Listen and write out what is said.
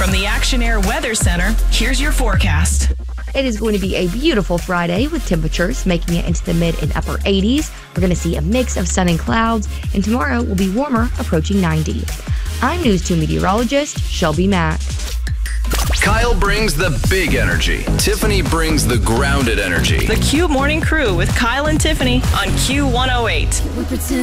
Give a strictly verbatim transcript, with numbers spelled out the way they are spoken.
From the Action Air Weather Center, here's your forecast. It is going to be a beautiful Friday with temperatures making it into the mid and upper eighties. We're going to see a mix of sun and clouds, and tomorrow will be warmer, approaching ninety. I'm News two meteorologist Shelby Mack. Kyle brings the big energy. Tiffany brings the grounded energy. The Q Morning Crew with Kyle and Tiffany on Q one oh eight. We pretend